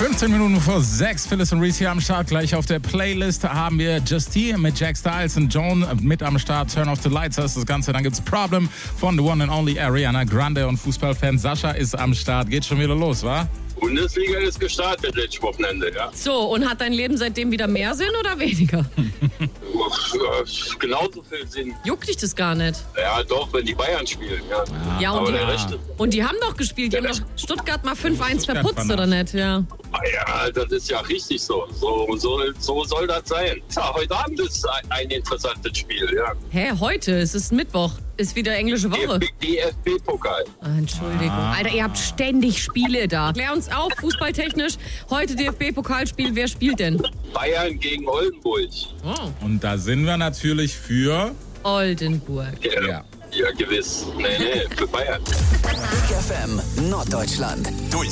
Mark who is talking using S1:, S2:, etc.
S1: 15 Minuten vor 6, Phyllis und Reese hier am Start. Gleich auf der Playlist haben wir Justine mit Jack Styles und Joan mit am Start. Turn off the lights, das ist das Ganze. Dann gibt's Problem von the one and only Ariana Grande und Fußballfan Sascha ist am Start. Geht schon wieder los, wa?
S2: Bundesliga ist gestartet letztes Wochenende, ja.
S3: So, und hat dein Leben seitdem wieder mehr Sinn oder weniger?
S2: Genauso viel Sinn.
S3: Juckt dich das gar nicht?
S2: Ja, doch, wenn die Bayern spielen, ja.
S3: Ja,
S2: Aber
S3: und
S2: der Rest,
S3: die haben doch gespielt. Die haben doch Stuttgart mal 5-1 verputzt, oder nicht? Ja.
S2: ja, das ist ja richtig so. So soll das sein. Ja, heute Abend ist ein interessantes Spiel, ja.
S3: Hä, heute? Es ist Mittwoch. Ist wieder englische Woche.
S2: DFB-Pokal.
S3: Entschuldigung. Alter, ihr habt ständig Spiele da. Klär uns auf, fußballtechnisch. Heute DFB-Pokalspiel. Wer spielt denn?
S2: Bayern gegen Oldenburg.
S3: Oh.
S1: Und da sind wir natürlich für...
S3: Oldenburg.
S2: Ja, gewiss. Nee, für Bayern.
S4: Big FM Norddeutschland. Durch